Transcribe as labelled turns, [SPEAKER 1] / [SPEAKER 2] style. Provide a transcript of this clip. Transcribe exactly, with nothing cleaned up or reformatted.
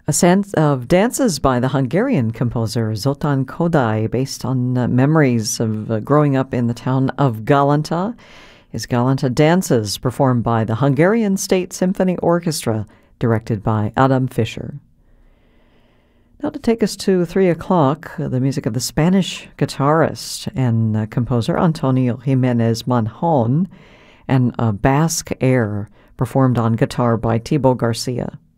[SPEAKER 1] A sense of dances by the Hungarian composer Zoltán Kodály, based on uh, memories of uh, growing up in the town of Galanta. His Galanta dances, performed by the Hungarian State Symphony Orchestra, directed by Adam Fischer. Now to take us to three o'clock, uh, the music of the Spanish guitarist and uh, composer Antonio Jiménez Manjón, and a Basque air performed on guitar by Thibaut Garcia.